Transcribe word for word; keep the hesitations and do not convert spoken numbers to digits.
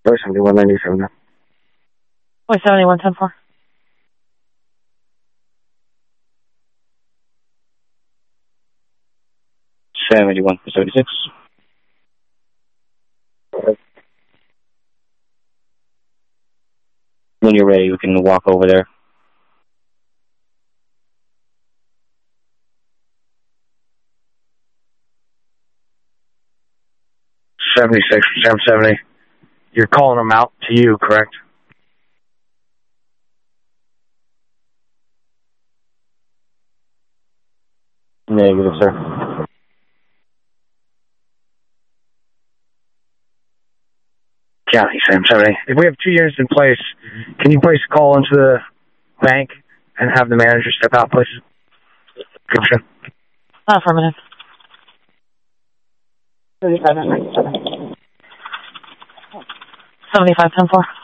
Voice seventy-one ninety-seven now. Voice seventy-one ten four. seventy-one seventy-six. When you're ready, we can walk over there. seventy-six, seven seventy. You're calling them out to you, correct? Negative, sir. County, seven seventy. If we have two units in place, can you place a call into the bank and have the manager step out, please? Gotcha. Affirmative. thirty-five ninety-seven. seventy-five ten four.